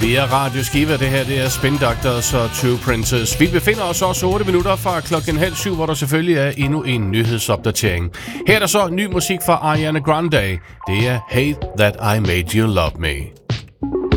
via Radio Skiva. Det her, det er Spin Doctors og Two Princes. Vi befinder os også 8 minutter fra 6:30, hvor der selvfølgelig er endnu en nyhedsopdatering. Her er der så ny musik fra Ariana Grande. Det er Hate That I Made You Love Me.